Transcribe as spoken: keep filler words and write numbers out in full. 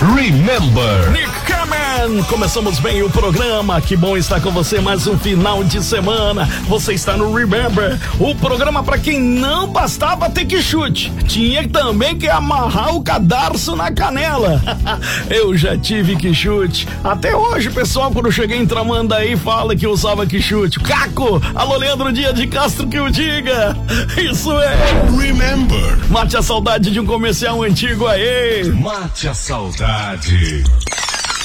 Remember. Nick Kamen, começamos bem o programa, que bom estar com você mais um final de semana. Você está no Remember, o programa para quem não bastava ter que chute, tinha também que amarrar o cadarço na canela. Eu já tive que chute, até hoje pessoal, quando eu cheguei em Tramandaí fala que usava que chute. Caco, alô Leandro Dias de Castro que o diga, isso é Remember. Mate a saudade de um comercial antigo aí. Mate a saudade.